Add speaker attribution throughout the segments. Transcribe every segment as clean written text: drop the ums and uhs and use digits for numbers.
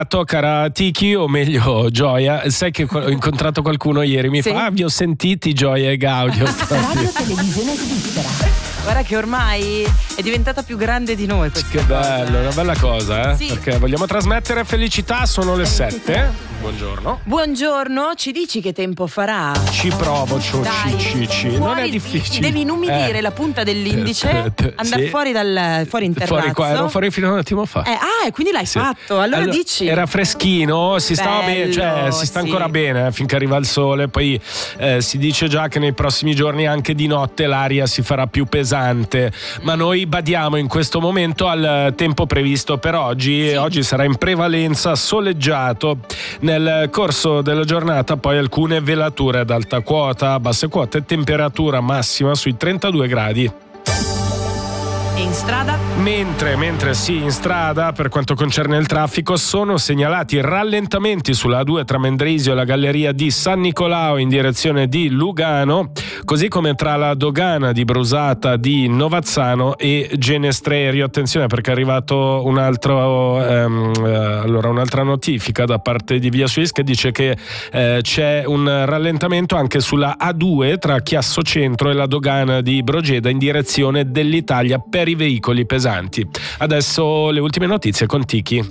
Speaker 1: Cara Tiki, o meglio Gioia, sai che ho incontrato qualcuno ieri, mi fa: vi ho sentiti Gioia e Gaudio.
Speaker 2: Radio Televisione Svizzera.
Speaker 3: Guarda che ormai è diventata più grande di noi questa
Speaker 1: Che bello, è una bella cosa,
Speaker 3: Sì.
Speaker 1: Perché vogliamo trasmettere felicità, sono le 7. Buongiorno.
Speaker 3: Buongiorno, ci dici che tempo farà?
Speaker 1: Ci provo,
Speaker 3: Dai,
Speaker 1: non è difficile.
Speaker 3: Devi inumidire la punta dell'indice, andare fuori in terrazzo.
Speaker 1: Fuori qua, ero fuori fino a un attimo fa.
Speaker 3: Quindi l'hai fatto, allora dici.
Speaker 1: Era freschino, si stava bene, cioè si sta ancora bene finché arriva il sole, poi si dice già che nei prossimi giorni anche di notte l'aria si farà più pesante, ma noi badiamo in questo momento al tempo previsto per oggi.
Speaker 3: Sì.
Speaker 1: Oggi sarà in prevalenza soleggiato, nel corso della giornata poi alcune velature ad alta quota, basse quote, temperatura massima sui 32 gradi.
Speaker 3: E in strada?
Speaker 1: Mentre sì, in strada, per quanto concerne il traffico, sono segnalati rallentamenti sulla A2 tra Mendrisio e la galleria di San Nicolao in direzione di Lugano, così come tra la dogana di Brusata di Novazzano e Genestrerio. Attenzione, perché è arrivato un'altra notifica da parte di Via Suisse che dice che c'è un rallentamento anche sulla A2 tra Chiasso Centro e la dogana di Brogeda in direzione dell'Italia per i veicoli pesanti. Adesso le ultime notizie con Tiki.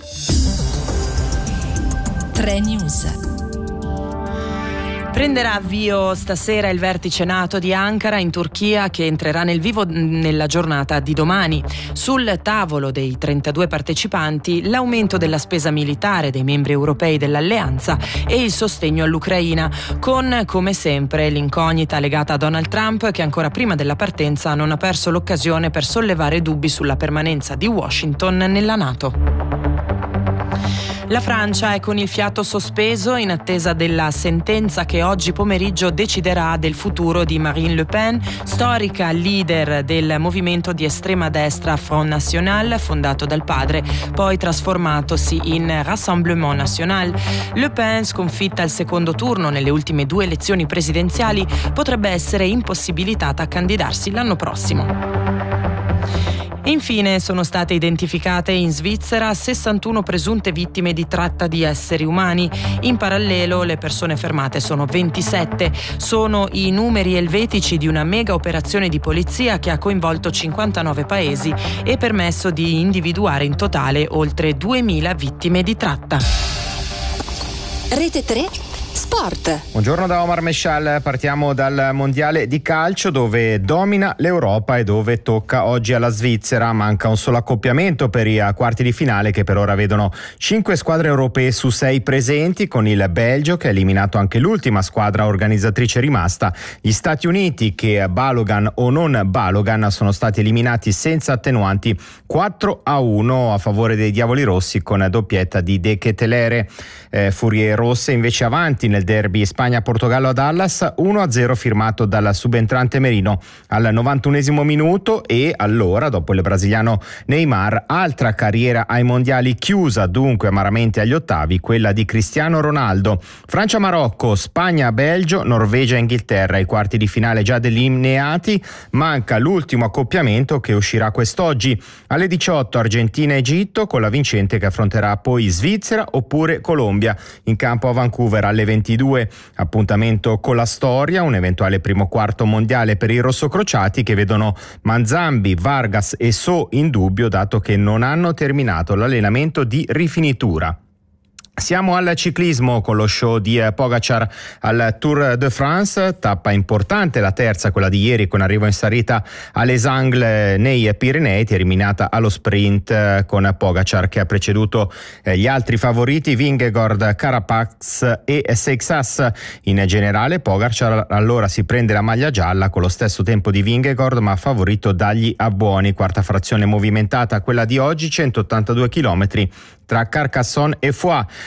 Speaker 2: 3 News.
Speaker 3: Prenderà avvio stasera il vertice NATO di Ankara in Turchia, che entrerà nel vivo nella giornata di domani. Sul tavolo dei 32 partecipanti l'aumento della spesa militare dei membri europei dell'alleanza e il sostegno all'Ucraina, con come sempre l'incognita legata a Donald Trump, che ancora prima della partenza non ha perso l'occasione per sollevare dubbi sulla permanenza di Washington nella NATO. La Francia è con il fiato sospeso in attesa della sentenza che oggi pomeriggio deciderà del futuro di Marine Le Pen, storica leader del movimento di estrema destra Front National, fondato dal padre, poi trasformatosi in Rassemblement National. Le Pen, sconfitta al secondo turno nelle ultime 2 elezioni presidenziali, potrebbe essere impossibilitata a candidarsi l'anno prossimo. Infine sono state identificate in Svizzera 61 presunte vittime di tratta di esseri umani. In parallelo le persone fermate sono 27. Sono i numeri elvetici di una mega operazione di polizia che ha coinvolto 59 paesi e permesso di individuare in totale oltre 2000 vittime di tratta.
Speaker 2: Rete 3 Sport.
Speaker 4: Buongiorno da Omar Mescial, partiamo dal mondiale di calcio dove domina l'Europa e dove tocca oggi alla Svizzera. Manca un solo accoppiamento per i quarti di finale che per ora vedono 5 squadre europee su 6 presenti, con il Belgio che ha eliminato anche l'ultima squadra organizzatrice rimasta, gli Stati Uniti che Balogan o non Balogan sono stati eliminati senza attenuanti 4-1 a favore dei Diavoli Rossi con doppietta di De Ketelaere. Furie Rosse invece avanti nel derby Spagna-Portogallo a Dallas, 1-0 firmato dal subentrante Merino al 91esimo minuto, e allora dopo il brasiliano Neymar altra carriera ai mondiali chiusa dunque amaramente agli ottavi, quella di Cristiano Ronaldo. Francia-Marocco, Spagna-Belgio, Norvegia-Inghilterra, i quarti di finale già delineati, manca l'ultimo accoppiamento che uscirà quest'oggi alle 18, Argentina-Egitto, con la vincente che affronterà poi Svizzera oppure Colombia in campo a Vancouver alle 22. Appuntamento con la storia, un eventuale primo quarto mondiale per i rossocrociati che vedono Manzambi, Vargas e So in dubbio, dato che non hanno terminato l'allenamento di rifinitura. Siamo al ciclismo con lo show di Pogacar al Tour de France, tappa importante la terza, quella di ieri, con arrivo in salita a Les Angles nei Pirenei, terminata allo sprint con Pogacar che ha preceduto gli altri favoriti Vingegaard, Carapaz e Seixas. In generale Pogacar allora si prende la maglia gialla con lo stesso tempo di Vingegaard, ma favorito dagli abbuoni. Quarta frazione movimentata quella di oggi, 182 km tra Carcassonne e Foix.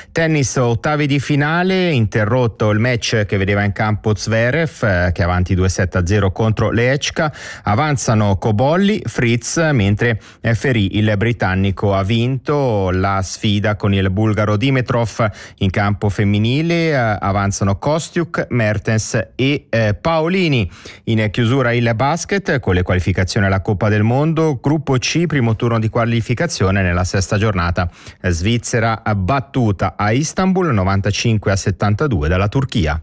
Speaker 4: Tennis, ottavi di finale, interrotto il match che vedeva in campo Zverev, che è avanti 2-7-0 contro Lehečka. Avanzano Cobolli, Fritz, mentre Ferry, il britannico, ha vinto la sfida con il bulgaro Dimitrov. In campo femminile avanzano Kostiuk, Mertens e Paolini. In chiusura il basket con le qualificazioni alla Coppa del Mondo, gruppo C, primo turno di qualificazione nella sesta giornata. Svizzera battuta a Istanbul 95-72 dalla Turchia.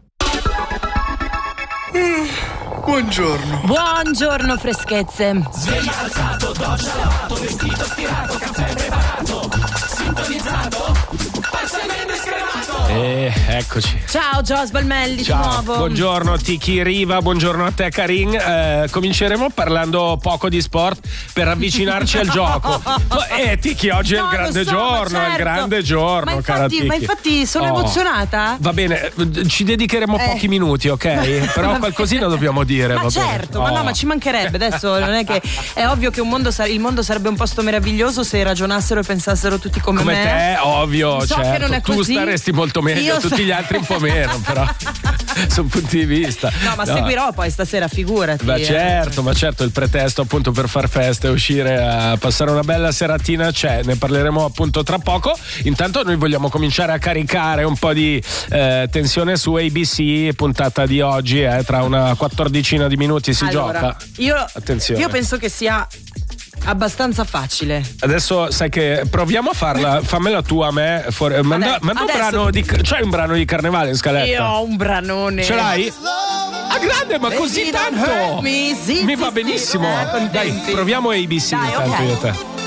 Speaker 3: Buongiorno freschezze.
Speaker 5: Sveglia alzato, doccia lavato, vestito stirato, caffè preparato, sintonizzato, parzialmente scremato.
Speaker 1: Eccoci.
Speaker 3: Ciao Gio Sbalmelli.
Speaker 1: Ciao,
Speaker 3: di nuovo.
Speaker 1: buongiorno Tiki Riva, buongiorno a te Karin. Cominceremo parlando poco di sport per avvicinarci al gioco. Tiki, oggi è il grande giorno,
Speaker 3: certo.
Speaker 1: È il grande giorno, cara Tiki.
Speaker 3: Ma infatti sono emozionata.
Speaker 1: Va bene, ci dedicheremo pochi minuti, ok? Però qualcosina dobbiamo dire.
Speaker 3: Ma
Speaker 1: va
Speaker 3: certo,
Speaker 1: bene.
Speaker 3: ma ci mancherebbe. Adesso non è che è ovvio che il mondo sarebbe un posto meraviglioso se ragionassero e pensassero tutti come me.
Speaker 1: Te, ovvio,
Speaker 3: So
Speaker 1: certo.
Speaker 3: che non è
Speaker 1: tu
Speaker 3: così.
Speaker 1: staresti molto meglio, tutti gli altri un po' meno, però sono punti di vista.
Speaker 3: No, ma seguirò poi stasera, figurati.
Speaker 1: Ma certo, il pretesto appunto per far festa e uscire a passare una bella seratina c'è, ne parleremo appunto tra poco. Intanto noi vogliamo cominciare a caricare un po' di tensione su ABC, puntata di oggi, tra una 14 di minuti si gioca.
Speaker 3: Io penso che sia abbastanza facile.
Speaker 1: Adesso sai che proviamo a farla, fammela tu a me. Manda un brano c'hai un brano di carnevale in scaletta?
Speaker 3: Io ho un branone.
Speaker 1: Ce l'hai? Ah, grande, ma così tanto! Mi va benissimo. Dai, proviamo ABC intanto io e te.